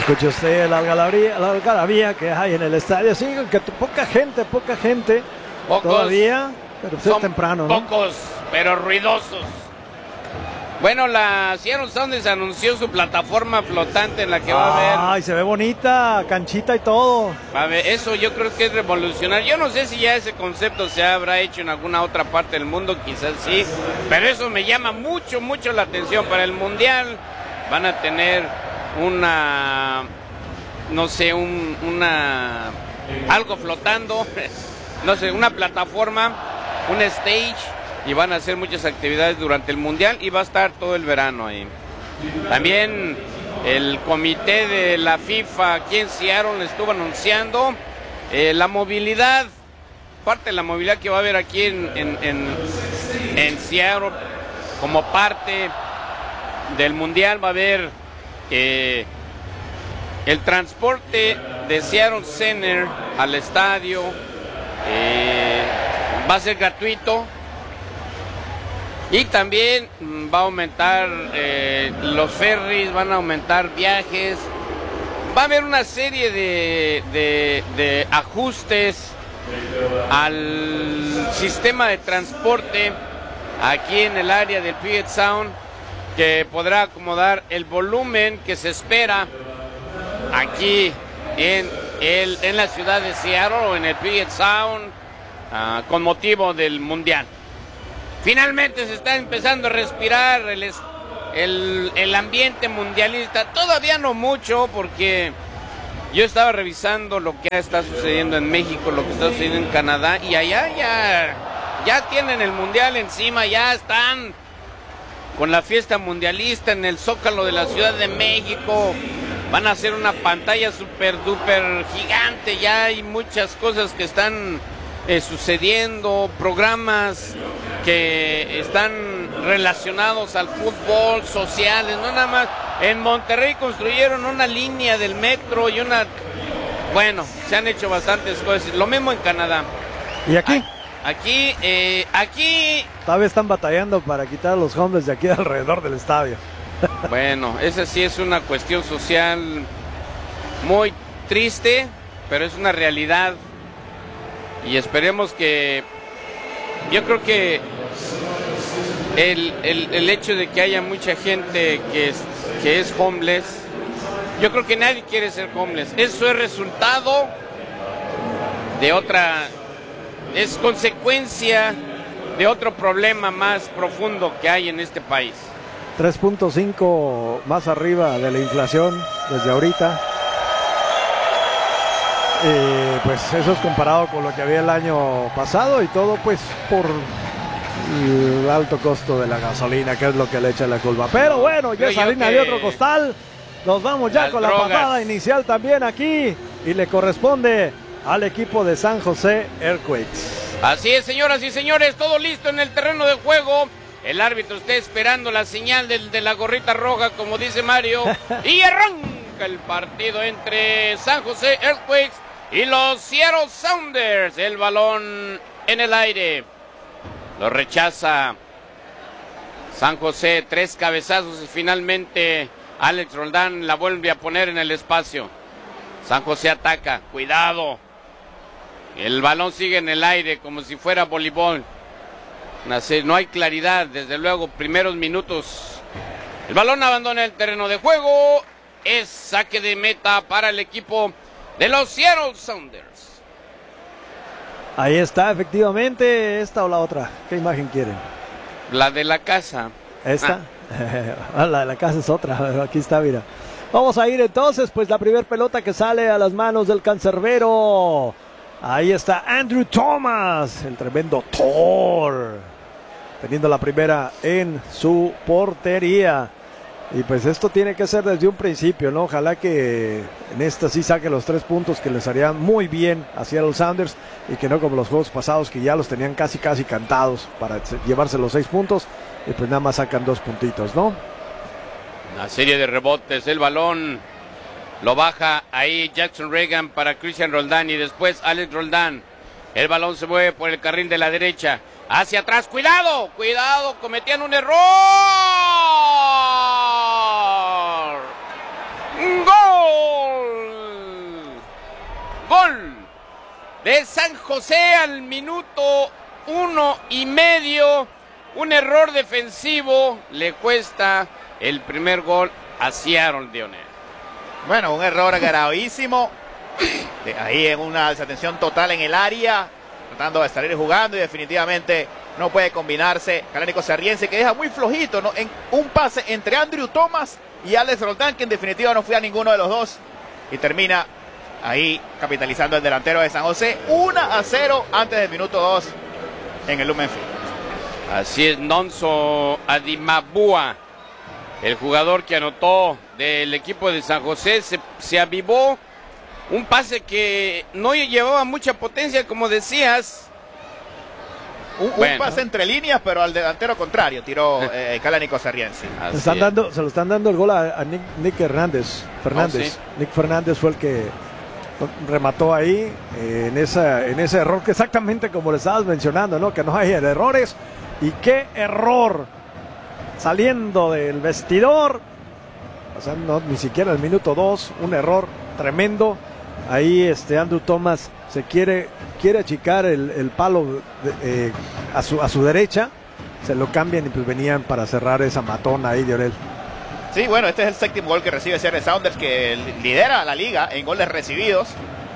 Escuche usted la algarabía que hay en el estadio. Sí, que poca gente pocos, todavía, pero es temprano, ¿no? Pocos, pero ruidosos. Bueno, la Seattle Sounders anunció su plataforma flotante en la que va a haber. Ay, se ve bonita, canchita y todo. A ver, eso yo creo que es revolucionario. Yo no sé si ya ese concepto se habrá hecho en alguna otra parte del mundo, quizás sí, pero eso me llama mucho la atención. Para el Mundial van a tener algo flotando, no sé, una plataforma, un stage, y van a hacer muchas actividades durante el Mundial y va a estar todo el verano ahí. También el comité de la FIFA aquí en Seattle estuvo anunciando la movilidad, parte de la movilidad que va a haber aquí en Seattle. Como parte del Mundial va a haber el transporte de Seattle Center al estadio, va a ser gratuito. Y también va a aumentar los ferries, van a aumentar viajes. Va a haber una serie de ajustes al sistema de transporte aquí en el área del Puget Sound, que podrá acomodar el volumen que se espera aquí en la ciudad de Seattle o en el Puget Sound con motivo del Mundial. Finalmente se está empezando a respirar el ambiente mundialista. Todavía no mucho, porque yo estaba revisando lo que está sucediendo en México, lo que está sucediendo en Canadá, y allá ya tienen el Mundial encima, ya están con la fiesta mundialista en el Zócalo de la Ciudad de México. Van a hacer una pantalla super duper gigante, ya hay muchas cosas que están sucediendo, programas que están relacionados al fútbol, sociales, no nada más. En Monterrey construyeron una línea del metro y bueno, se han hecho bastantes cosas. Lo mismo en Canadá. ¿Y aquí? Aquí todavía están batallando para quitar a los hombres de aquí alrededor del estadio. Bueno, esa sí es una cuestión social muy triste, pero es una realidad. Y esperemos que, yo creo que el hecho de que haya mucha gente que es homeless, yo creo que nadie quiere ser homeless. Eso es resultado de es consecuencia de otro problema más profundo que hay en este país. 3.5 más arriba de la inflación desde ahorita. Pues eso es comparado con lo que había el año pasado, y todo pues por el alto costo de la gasolina, que es lo que le echa la culpa. Pero bueno, ya es harina de otro costal. Nos vamos ya con la pasada inicial también aquí, y le corresponde al equipo de San José Earthquakes. Así es, señoras y señores, todo listo en el terreno de juego. El árbitro está esperando la señal de la gorrita roja, como dice Mario, y arranca el partido entre San José Earthquakes y los Seattle Sounders. El balón en el aire, lo rechaza San José, 3 cabezazos y finalmente Alex Roldán la vuelve a poner en el espacio. San José ataca, cuidado, el balón sigue en el aire como si fuera voleibol. No hay claridad, desde luego, primeros minutos. El balón abandona el terreno de juego. Es saque de meta para el equipo de los Seattle Sounders. Ahí está, efectivamente. ¿Esta o la otra? ¿Qué imagen quieren? La de la casa. ¿Esta? La de la casa es otra. Aquí está, mira. Vamos a ir entonces, pues la primera pelota que sale a las manos del cancerbero. Ahí está Andrew Thomas, el tremendo Thor, teniendo la primera en su portería. Y pues esto tiene que ser desde un principio, ¿no? Ojalá que en esta sí saque los 3 puntos que les harían muy bien a Seattle Sounders, y que no como los juegos pasados, que ya los tenían casi cantados para llevarse los 6 puntos, y pues nada más sacan 2 puntitos, ¿no? Una serie de rebotes, el balón lo baja ahí Jackson Reagan para Christian Roldán, y después Alex Roldán. El balón se mueve por el carril de la derecha, hacia atrás, cuidado, cometían un error. ¡Gol! Gol de San José al minuto 1.5. Un error defensivo le cuesta el primer gol a Seattle, Dionel. Bueno, un error gravísimo. Ahí en una desatención total en el área, tratando de salir jugando y definitivamente no puede combinarse. Kalani Cosarriense, que deja muy flojito, ¿no?, en un pase entre Andrew Thomas y Alex Roldán, que en definitiva no fue a ninguno de los dos. Y termina ahí capitalizando el delantero de San José. 1-0 antes del minuto 2 en el Lumen Field. Así es, Nonso Adimabua, el jugador que anotó del equipo de San José, se avivó. Un pase que no llevaba mucha potencia, como decías. Un pase entre líneas, pero al delantero contrario tiró Kalani Cosarriense. Se lo están dando el gol a Nick Fernández. Sí. Nick Fernández fue el que remató ahí en ese error, que exactamente como le estabas mencionando, ¿no? Que no hay errores. Y qué error saliendo del vestidor, o sea, no, ni siquiera el minuto 2, un error tremendo. Ahí Andrew Thomas se quiere achicar el palo a su derecha, se lo cambian y pues venían para cerrar esa matona ahí de Orel. Sí, bueno, este es el séptimo gol que recibe Seattle Sounders, que lidera la liga en goles recibidos.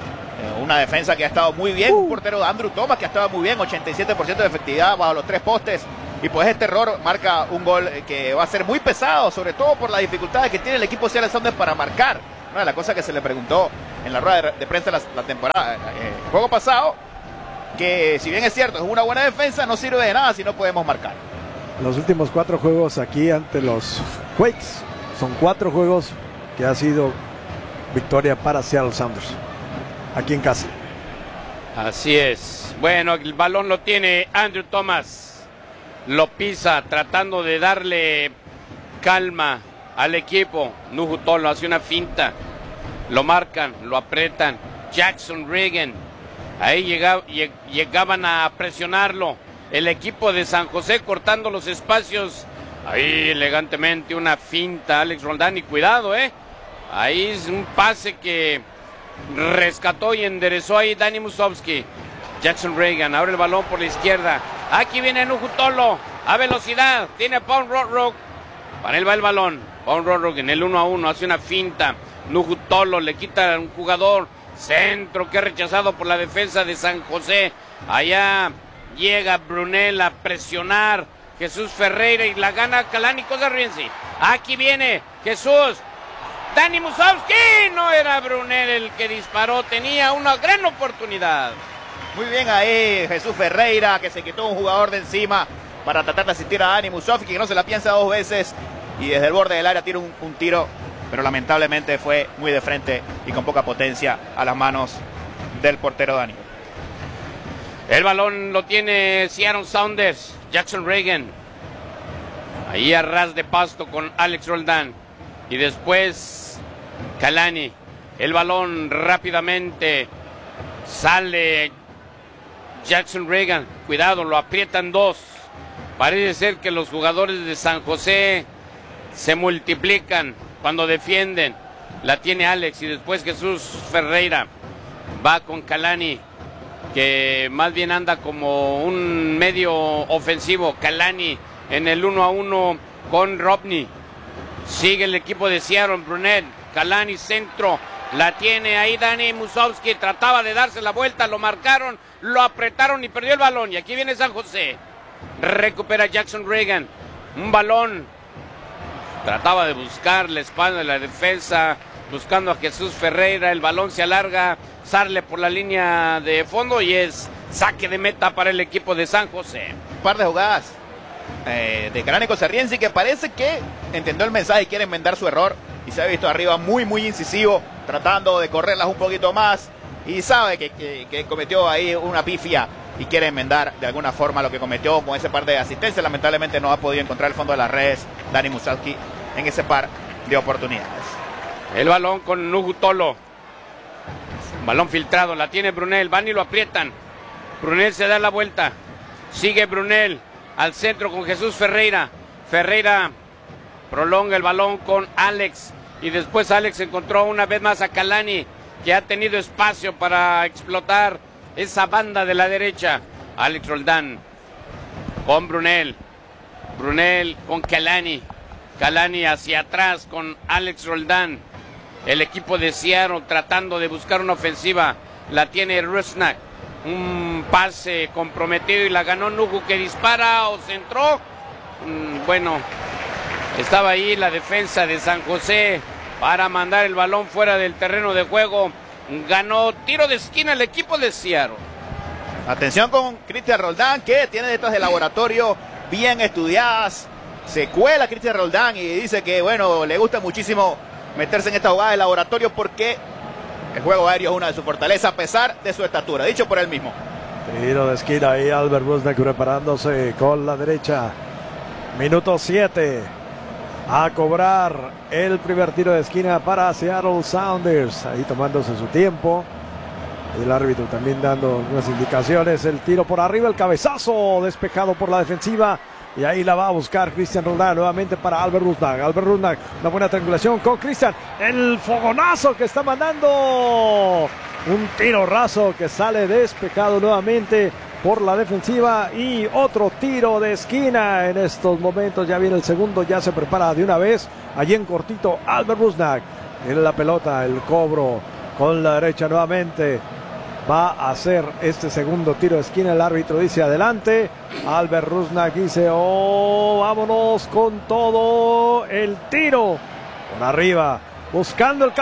Una defensa que ha estado muy bien, un portero de Andrew Thomas que ha estado muy bien, 87% de efectividad bajo los 3 postes. Y pues este error marca un gol que va a ser muy pesado, sobre todo por la dificultad que tiene el equipo Seattle Sounders para marcar. Una de las cosas que se le preguntó en la rueda de prensa la temporada, el juego pasado, que si bien es cierto, es una buena defensa, no sirve de nada si no podemos marcar. Los últimos 4 juegos aquí ante los Quakes son 4 juegos que ha sido victoria para Seattle Sounders aquí en casa. Así es. Bueno, el balón lo tiene Andrew Thomas. Lo pisa tratando de darle calma al equipo. Nuhu Tolo hace una finta. Lo marcan, lo apretan. Jackson Reagan. Ahí llegaban a presionarlo. El equipo de San José cortando los espacios. Ahí elegantemente una finta. Alex Roldán, y cuidado, ahí es un pase que rescató y enderezó ahí Dani Musovski. Jackson Reagan abre el balón por la izquierda. Aquí viene Nuhu Tolo a velocidad. Tiene Paul Rodrock. Para él va el balón. Paul Rodrock en el 1-1 hace una finta. Nuhu Tolo le quita a un jugador. Centro que es rechazado por la defensa de San José. Allá llega Brunel a presionar. Jesús Ferreira y la gana Kalani Cosarriense. Aquí viene Jesús. Dani Musovski, no era Brunel el que disparó, tenía una gran oportunidad. Muy bien ahí Jesús Ferreira, que se quitó un jugador de encima para tratar de asistir a Dani Musovski, que no se la piensa 2 veces y desde el borde del área tira un tiro, pero lamentablemente fue muy de frente y con poca potencia a las manos del portero Dani. El balón lo tiene Seattle Sounders. Jackson Reagan ahí a ras de pasto con Alex Roldán. Y después Kalani. El balón rápidamente sale Jackson Reagan. Cuidado, lo aprietan 2. Parece ser que los jugadores de San José se multiplican cuando defienden. La tiene Alex y después Jesús Ferreira. Va con Kalani, que más bien anda como un medio ofensivo. Kalani en el 1-1 con Robney. Sigue el equipo de Seattle. Brunet, Kalani centro, la tiene ahí Dani Musovski, trataba de darse la vuelta, lo marcaron, lo apretaron y perdió el balón. Y aquí viene San José, recupera Jackson Reagan, un balón, trataba de buscar la espalda de la defensa, buscando a Jesús Ferreira, el balón se alarga, sale por la línea de fondo y es saque de meta para el equipo de San José. Un par de jugadas de Kalani Cosarriense, que parece que entendió el mensaje y quiere enmendar su error, y se ha visto arriba muy incisivo, tratando de correrlas un poquito más, y sabe que cometió ahí una pifia y quiere enmendar de alguna forma lo que cometió con ese par de asistencias. Lamentablemente no ha podido encontrar el fondo de las redes Dani Musovski en ese par de oportunidades. El balón con Nuhu Tolo, balón filtrado, la tiene Brunel, van y lo aprietan. Brunel se da la vuelta, sigue Brunel al centro con Jesús Ferreira. Ferreira prolonga el balón con Alex y después Alex encontró una vez más a Kalani. que ha tenido espacio para explotar esa banda de la derecha. Alex Roldán con Brunel. Brunel con Kalani. Kalani hacia atrás con Alex Roldán. El equipo de Seattle tratando de buscar una ofensiva. La tiene Rusnak. Un pase comprometido y la ganó Nuhu, que dispara o centró. Bueno, estaba ahí la defensa de San José para mandar el balón fuera del terreno de juego. Ganó tiro de esquina el equipo de Seattle. Atención con Cristian Roldán, que tiene detrás de laboratorio bien estudiadas. Se cuela Cristian Roldán y dice que, bueno, le gusta muchísimo meterse en esta jugada de laboratorio porque el juego aéreo es una de sus fortalezas a pesar de su estatura, dicho por él mismo. Tiro de esquina ahí, Albert Rusnak preparándose con la derecha. Minuto 7. A cobrar el primer tiro de esquina para Seattle Sounders. Ahí tomándose su tiempo. El árbitro también dando unas indicaciones. El tiro por arriba, el cabezazo despejado por la defensiva. Y ahí la va a buscar Cristian Roldán nuevamente para Albert Rusnak. Albert Rusnak, una buena triangulación con Cristian. El fogonazo que está mandando. Un tiro raso que sale despejado nuevamente por la defensiva. Y otro tiro de esquina en estos momentos. Ya viene el segundo, ya se prepara de una vez. Allí en cortito Albert Rusnak. En la pelota, el cobro con la derecha nuevamente. Va a hacer este segundo tiro de esquina. El árbitro dice adelante. Albert Rusnak dice, oh, vámonos con todo. El tiro por arriba, buscando el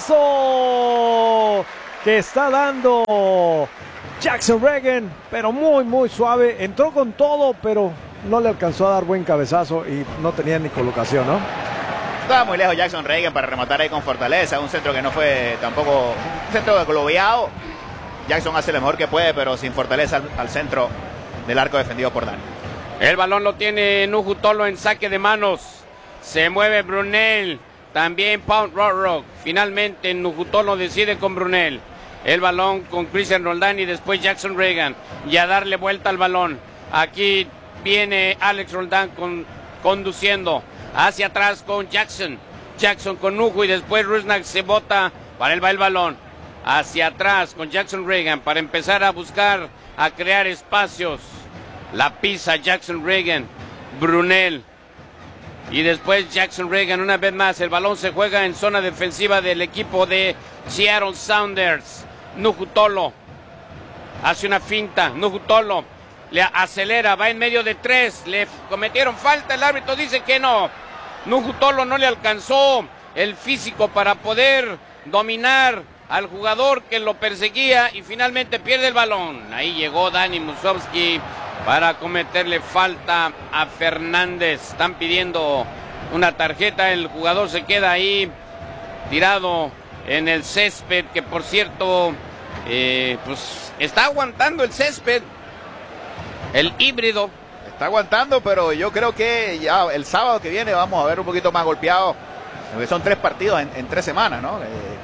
cabezazo que está dando Jackson Reagan, pero muy suave. Entró con todo, pero no le alcanzó a dar buen cabezazo y no tenía ni colocación, ¿no? Estaba muy lejos Jackson Reagan para rematar ahí con fortaleza. Un centro que no fue tampoco un centro globeado. Jackson hace lo mejor que puede, pero sin fortaleza al centro del arco defendido por Dani. El balón lo tiene Nuhu Tolo en saque de manos. Se mueve Brunel. También Paul Rock. Finalmente Nuhu Tolo decide con Brunel. El balón con Cristian Roldán y después Jackson Reagan. Y a darle vuelta al balón. Aquí viene Alex Roldán conduciendo. Hacia atrás con Jackson. Jackson con Nuhu y después Rusnak se bota para el balón. Hacia atrás con Jackson Reagan para empezar a buscar, a crear espacios. La pisa Jackson Reagan, Brunel. Y después Jackson Reagan una vez más. El balón se juega en zona defensiva del equipo de Seattle Sounders. Nuhu Tolo hace una finta. Nuhu Tolo le acelera, va en medio de 3. Le cometieron falta, el árbitro dice que no. Nuhu Tolo no le alcanzó el físico para poder dominar al jugador que lo perseguía y finalmente pierde el balón. Ahí llegó Dani Musovski para cometerle falta a Fernández. Están pidiendo una tarjeta, el jugador se queda ahí tirado en el césped, que por cierto, pues está aguantando el césped, el híbrido. Está aguantando, pero yo creo que ya el sábado que viene vamos a ver un poquito más golpeado, porque son 3 partidos en 3 semanas, ¿no?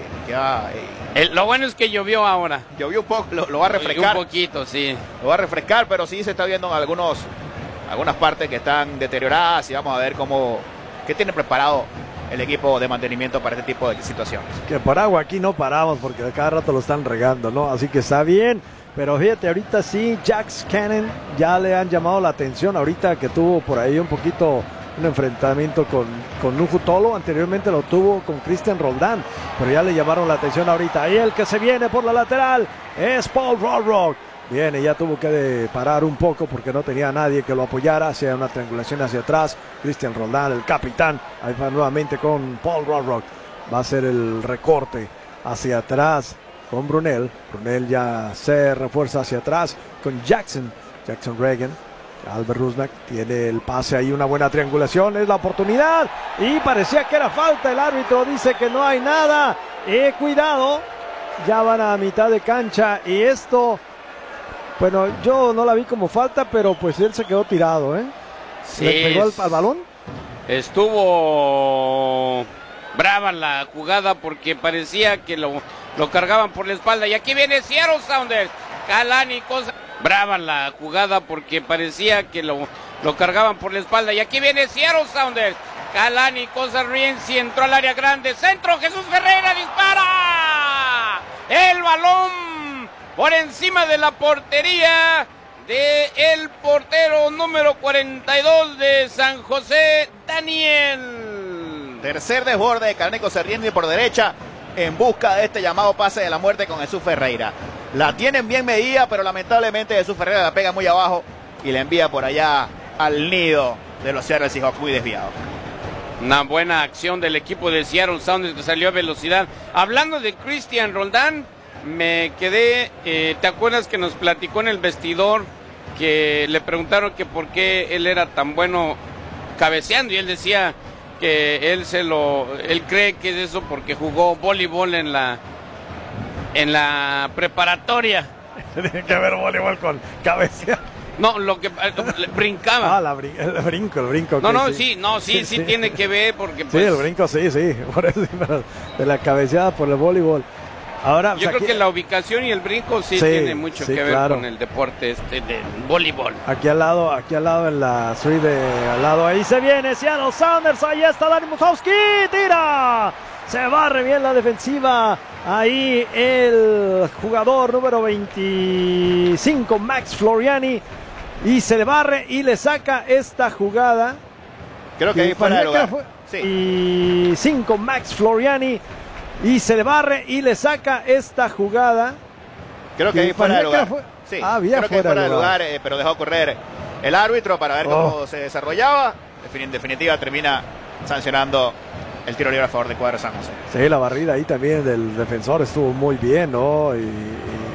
Lo bueno es que llovió ahora. Llovió un poco, lo va a refrescar. Un poquito, sí. Lo va a refrescar, pero sí se está viendo en algunas partes que están deterioradas y vamos a ver qué tiene preparado el equipo de mantenimiento para este tipo de situaciones. Que por agua aquí no paramos porque cada rato lo están regando, ¿no? Así que está bien. Pero fíjate, ahorita sí, Jax Cannon ya le han llamado la atención. Ahorita que tuvo por ahí un enfrentamiento con Nuhu Tolo. Anteriormente lo tuvo con Cristian Roldán, pero ya le llamaron la atención ahorita. Y el que se viene por la lateral es Paul Rock. Viene, ya tuvo que parar un poco porque no tenía nadie que lo apoyara. Hacía una triangulación hacia atrás. Cristian Roldán, el capitán. Ahí va nuevamente con Paul Rock. Va a ser el recorte hacia atrás con Brunel. Brunel ya se refuerza hacia atrás con Jackson Reagan. Albert Rusnak tiene el pase ahí, una buena triangulación, es la oportunidad y parecía que era falta. El árbitro dice que no hay nada. Cuidado, ya van a mitad de cancha y esto, bueno, yo no la vi como falta, pero pues él se quedó tirado, ¿eh? Sí, ¿le pegó al balón? Estuvo brava la jugada porque parecía que lo cargaban por la espalda. Y aquí viene Seattle Sounders. Kalani, brava la jugada porque parecía que lo cargaban por la espalda. Y aquí viene Seattle Sounders. Kalani, Cosa Rienzi entró al área grande. Centro, Jesús Ferreira dispara. El balón por encima de la portería de el portero número 42 de San José, Daniel. Tercer desborde de Caneco Cerriendio por derecha en busca de este llamado pase de la muerte con Jesús Ferreira. La tienen bien medida, pero lamentablemente Jesús Ferreira la pega muy abajo y la envía por allá al nido de los Seattle Seahawks, muy desviado. Una buena acción del equipo de Seattle Sounders que salió a velocidad. Hablando de Cristian Roldán, me quedé, ¿te acuerdas que nos platicó en el vestidor que le preguntaron que por qué él era tan bueno cabeceando? Y él decía que él cree que es eso porque jugó voleibol en la preparatoria. Tiene que ver voleibol con cabecear. No, lo que brincaba. El brinco. Sí, tiene que ver porque pues, sí, el brinco, sí, por eso, pero de la cabeceada por el voleibol. Ahora, yo creo que la ubicación y el brinco sí tiene mucho que ver claro, con el deporte del voleibol. Aquí al lado en la suite de al lado, ahí se viene Seattle Sounders, ahí está Dani Musowski, tira, se barre bien la defensiva, ahí el jugador número 25, Max Floriani, y se le barre y le saca esta jugada. Creo que ahí fuera de lugar. Sí. Y 5, Max Floriani, y se le barre y le saca esta jugada. Creo que ahí fuera de lugar. Sí, creo que fuera de lugar, pero dejó correr el árbitro para ver cómo se desarrollaba. En definitiva termina sancionando el tiro libre a favor de Cuadra San José. Sí, la barrida ahí también del defensor estuvo muy bien, ¿no? Y